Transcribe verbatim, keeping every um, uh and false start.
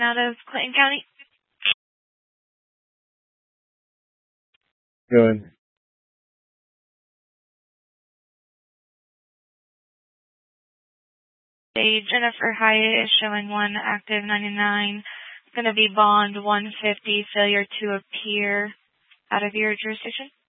out of Clinton County. Good. A Jennifer Hyatt is showing one active ninety-nine. It's going to be bond one fifty, failure to appear out of your jurisdiction.